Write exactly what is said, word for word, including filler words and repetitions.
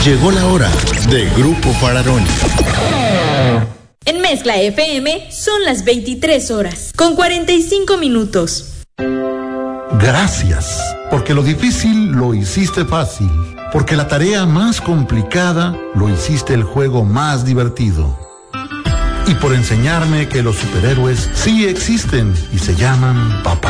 Llegó la hora de Grupo Fararoni. En Mezcla F M son las veintitrés horas, con cuarenta y cinco minutos. Gracias, porque lo difícil lo hiciste fácil, porque la tarea más complicada lo hiciste el juego más divertido. Y por enseñarme que los superhéroes sí existen y se llaman papá.